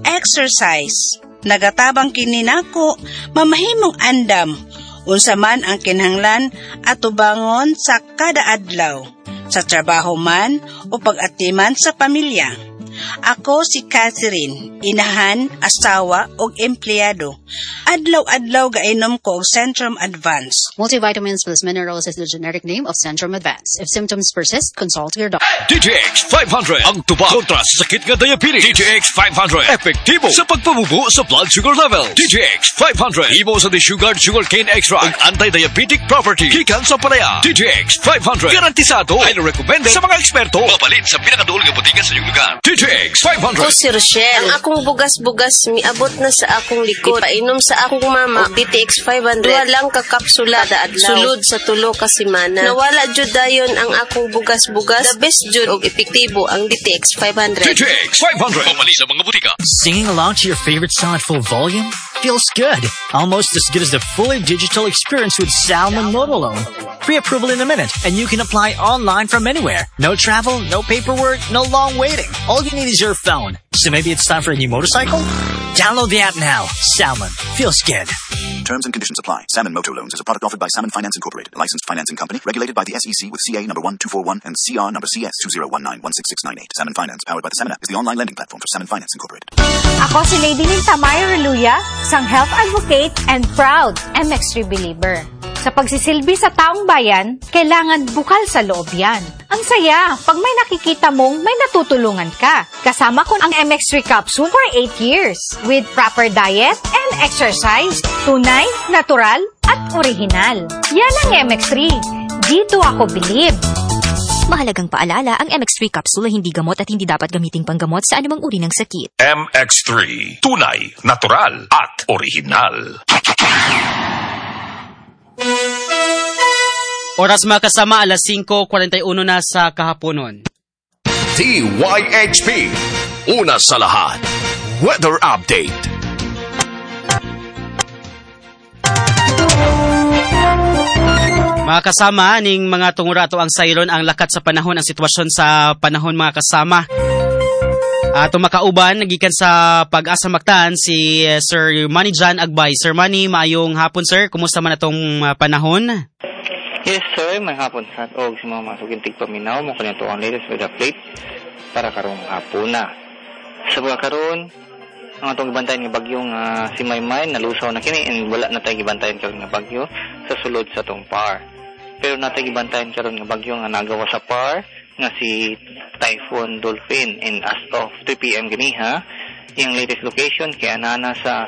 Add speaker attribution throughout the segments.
Speaker 1: exercise. Nagatabang kini nako mamahimong andam unsa man ang kinahanglan atubangon sa kada adlaw, sa trabaho man o pag-atiman sa pamilya. Ako si Catherine, inahan, asawa ug empleyado. Adlaw-adlaw gainom ko og Centrum Advance.
Speaker 2: Multivitamins plus minerals is the generic name of Centrum Advance. If symptoms persist, consult your doctor.
Speaker 3: DTX 500 ang tubag kontra sa sakit nga diabetes. DTX 500 epektibo sa pagpabubo sa blood sugar level. DTX 500 imo sa desugared sugarcane extract ug anti-diabetic property gikan sa palaya. DTX 500 garantisado ay recommended sa mga eksperto. Mapalit sa pinakaduol nga botiga sa iyong lugar. DTX 500.
Speaker 4: Ako si Rochelle. Ang akong bugas-bugas miabot na sa akong likod. Ipainom sa akong mama DTX 500. Duha lang ka kapsula kada adlaw. Sulod sa tulo ka semana. Nawala jud dayon ang akong bugas-bugas. The best jud og epektibo ang DTX 500.
Speaker 3: DTX 500. Mapalit sa mga botiga.
Speaker 5: Singing along to your favorite song at full volume? Feels good. Almost as good as the fully digital experience with Salmon Mode alone. Pre-approval in a minute, and you can apply online from anywhere. No travel, no paperwork, no long waiting. All you need is your phone. So maybe it's time for a new motorcycle? Download the app now. Salmon. Feels good.
Speaker 6: Terms and conditions apply. Salmon Motor Loans is a product offered by Salmon Finance Incorporated, a licensed financing company regulated by the SEC with CA number 1241 and CR number CS 2019166698. Salmon Finance, powered by the Salmon app, is the online lending platform for Salmon Finance Incorporated.
Speaker 7: Ako si Lady Lynn Tamayo Reluya, isang health advocate and proud MX3 believer. Sa pagsisilbi sa taong bayan, kailangan bukal sa loob yan. Ang saya, pag may nakikita mong may natutulungan ka. Kasama ko ang MX3 capsule for 8 years with proper diet and exercise. Tunay, natural, at original. Yan ang MX3. Dito ako believe.
Speaker 8: Mahalagang paalala, ang MX3 capsule ay hindi gamot at hindi dapat gamiting panggamot sa anumang uri ng sakit.
Speaker 3: MX3. Tunay, natural, at original.
Speaker 9: Oras mga kasama, alas 5:41 na sa kahaponon.
Speaker 3: DYHP. Una sa lahat. Weather update.
Speaker 9: Mga kasama, ning mga tungura ato ang sayron ang lakat sa panahon, ang sitwasyon sa panahon mga kasama. Ato makauban, nagikan sa Pag-asa Mactan si Sir Manny John Agbay. Sir Manny, maayong hapon sir. Kumusta man atong panahon?
Speaker 10: Yes, sir. May hapon sa og si mga masugintig paminaw mo kanito ang latest weather update para karong hapon na. Sa mga karon, ang atong gibantayan nga bagyong si Maymay nalusaw na kini and wala na tay gibantayan karon nga bagyo sa sulod sa tong PAR. Pero natay gibantayan karon nga bagyo nga nagawa sa PAR nga si Typhoon Dolphin, and as of 3 PM gani ha, yung latest location kay anana sa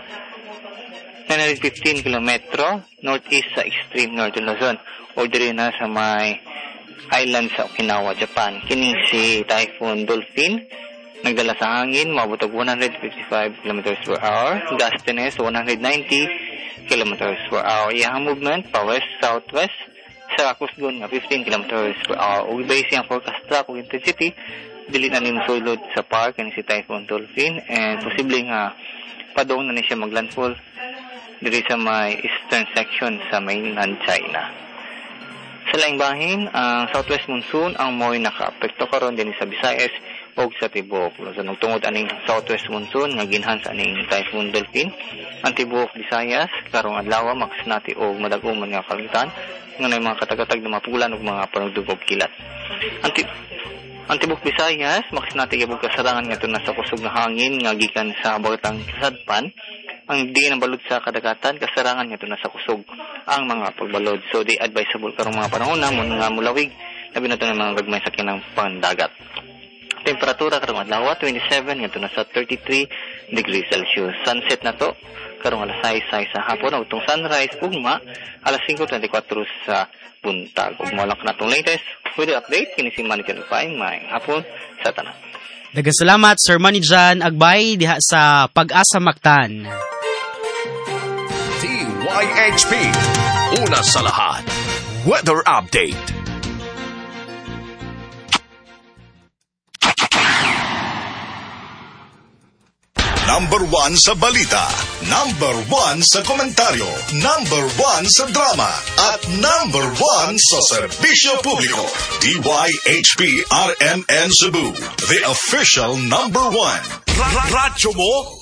Speaker 10: 915 kilometro northeast sa extreme northern Luzon o diri na sa may island sa Okinawa, Japan. Kini si Typhoon Dolphin nagdala sa hangin maabot og 155 kilometers per hour, gustiness 190 kilometers per hour. Iyang movement pa west southwest sa kusgon nga 15 kilometers per hour. Ug base ang forecast track ug intensity dili na nim sulod sa PAR kani si Typhoon Dolphin, and posible nga padong na ni siya maglandfall diri sa may eastern section sa mainland China. Sa laing bahin, ang southwest monsoon ang mo'y naka-apekto karon din sa Visayas o sa tibuok Luzon. Tungod aning southwest monsoon nga ginhan sa aning Typhoon Dolphin, ang tibuok Visayas karong adlaw makasnati og madagumon nga kalangitan nga nay mga katagatag na mapulan og mga panugdugog kilat. Ang tibuok Visayas makasnati gyud kasarangan nga tuna sa kusog nga hangin nga gikan sa habagatang kasadpan. Ang di nabalod sa kadagatan, kasarangan nga ito na sa kusog ang mga pagbalod. So, di advisable karong mga panahon na nga mulawig, labi na ito ng mga gagmay sa kinang pandagat. Temperatura karong adlaw, 27, nga ito na sa 33 degrees Celsius. Sunset na to, karong alas 6 sa hapon, o itong sunrise, ugma, alas 5:24 sa buntag. Ugma lang ka na itong latest weather update, kinisi Manikan Upay, may hapon sa tanan.
Speaker 9: Daghang salamat Sir Manny John Agbay diha sa Pag-asa Mactan.
Speaker 3: DYHP. Una sa lahat. Weather update.
Speaker 11: Number 1 sa balita, number 1 sa komentaryo, number 1 sa drama, at number 1 sa serbisyo publiko. DYHP RMN Cebu, the official number 1.
Speaker 3: Radyo mo